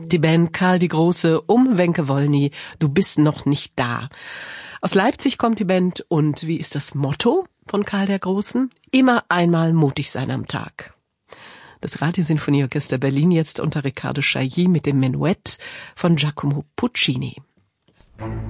Die Band Karl die Große um Wenke Wolny, du bist noch nicht da. Aus Leipzig kommt die Band und wie ist das Motto von Karl der Großen? Immer einmal mutig sein am Tag. Das Radiosinfonieorchester Berlin jetzt unter Riccardo Chailly mit dem Menuett von Giacomo Puccini.